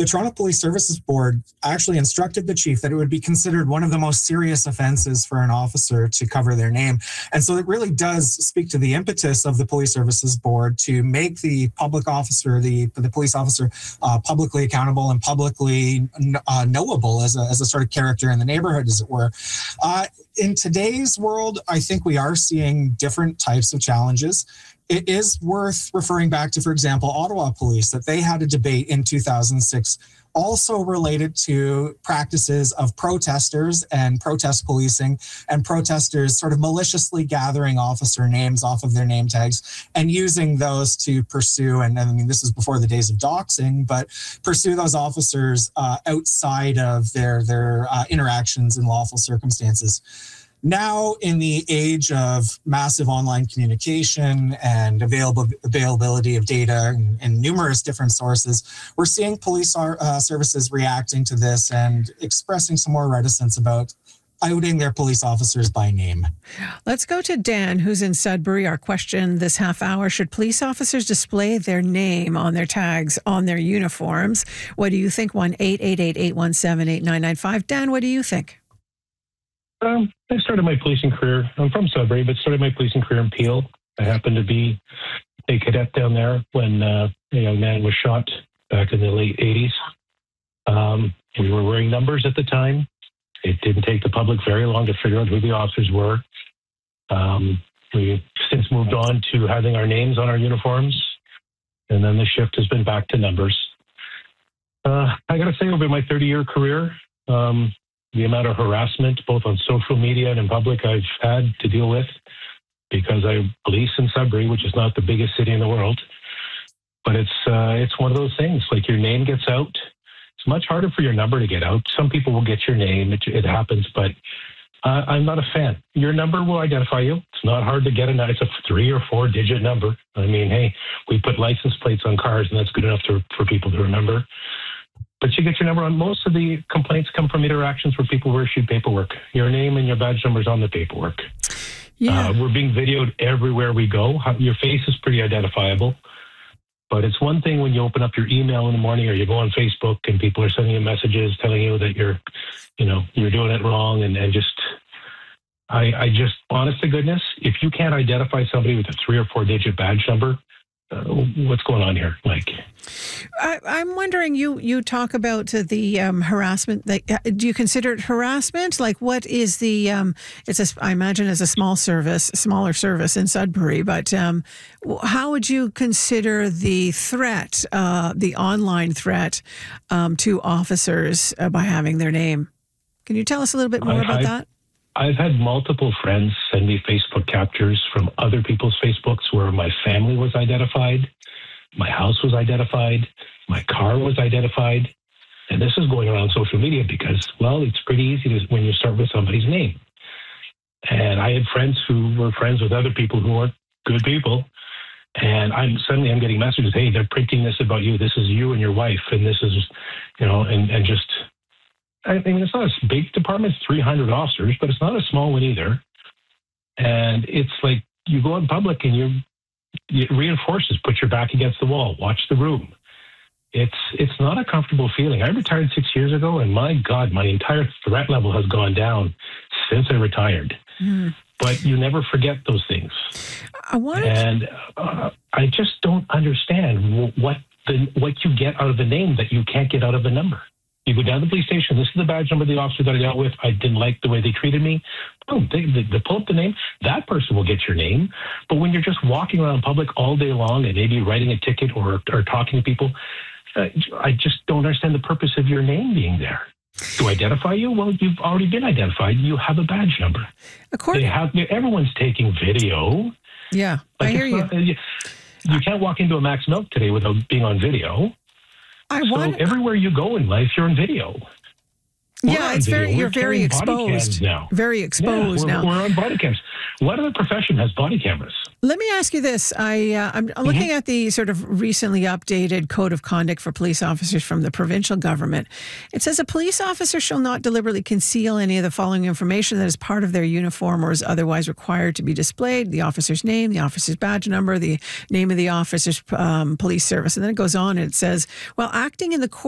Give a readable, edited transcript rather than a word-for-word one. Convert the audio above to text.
the Toronto Police Services Board actually instructed the chief that it would be considered one of the most serious offenses for an officer to cover their name. And so it really does speak to the impetus of the Police Services Board to make the public officer, the police officer, publicly accountable and publicly knowable as a sort of character in the neighborhood, as it were. In today's world, I think we are seeing different types of challenges. It is worth referring back to, for example, Ottawa Police, that they had a debate in 2006 also related to practices of protesters and protest policing and protesters sort of maliciously gathering officer names off of their name tags and using those to pursue, and I mean, this is before the days of doxing, but pursue those officers outside of their interactions in lawful circumstances. Now, in the age of massive online communication and availability of data and numerous different sources, we're seeing police services reacting to this and expressing some more reticence about outing their police officers by name. Let's go to Dan, who's in Sudbury. Our question this half hour: should police officers display their name on their tags, on their uniforms? What do you think? 1-888-817-8995. Dan, what do you think? I started my policing career, I'm from Sudbury, but started my policing career in Peel. I happened to be a cadet down there when a young man was shot back in the late 80s. We were wearing numbers at the time. It didn't take the public very long to figure out who the officers were. We've since moved on to having our names on our uniforms, and then the shift has been back to numbers. I got to say, over my 30-year career, the amount of harassment, both on social media and in public, I've had to deal with, because I police in Sudbury, which is not the biggest city in the world. But it's one of those things, like your name gets out. It's much harder for your number to get out. Some people will get your name, it happens, but I'm not a fan. Your number will identify you. It's not hard to get it's a 3 or 4 digit number. I mean, hey, we put license plates on cars, and that's good enough for people to remember. But you get your number on. Most of the complaints come from interactions where people were issued paperwork. Your name and your badge number is on the paperwork. Yeah. We're being videoed everywhere we go. Your face is pretty identifiable. But it's one thing when you open up your email in the morning, or you go on Facebook and people are sending you messages telling you that you're doing it wrong, and just, I just, honest to goodness, if you can't identify somebody with a 3 or 4 digit badge number, what's going on here? I'm wondering, you talk about the harassment. Do you consider it harassment? Like, what is the? I imagine it's a smaller service in Sudbury. But how would you consider the threat, the online threat, to officers by having their name? Can you tell us a little bit more about that? I've had multiple friends send me Facebook captures from other people's Facebooks where my family was identified, my house was identified, my car was identified. And this is going around social media because, well, it's pretty easy when you start with somebody's name. And I had friends who were friends with other people who weren't good people. And I'm getting messages, hey, they're printing this about you. This is you and your wife. And this is, and just... I mean, it's not a big department, it's 300 officers, but it's not a small one either. And it's like you go in public and it reinforces, put your back against the wall, watch the room. It's not a comfortable feeling. I retired 6 years ago, and my God, my entire threat level has gone down since I retired. Mm. But you never forget those things. I just don't understand what you get out of the name that you can't get out of the number. You go down to the police station, this is the badge number of the officer that I dealt with. I didn't like the way they treated me. Boom, they pull up the name. That person will get your name. But when you're just walking around public all day long and maybe writing a ticket or talking to people, I just don't understand the purpose of your name being there. To identify you? Well, you've already been identified. You have a badge number. Everyone's taking video. Yeah, I hear you. You can't walk into a Max Milk today without being on video. Everywhere you go in life, you're on video. You're very exposed now. Very exposed now. We're on body cams. What other profession has body cameras? Let me ask you this. I'm looking at the sort of recently updated Code of Conduct for Police Officers from the provincial government. It says a police officer shall not deliberately conceal any of the following information that is part of their uniform or is otherwise required to be displayed: the officer's name, the officer's badge number, the name of the officer's police service. And then it goes on and it says, while acting in the course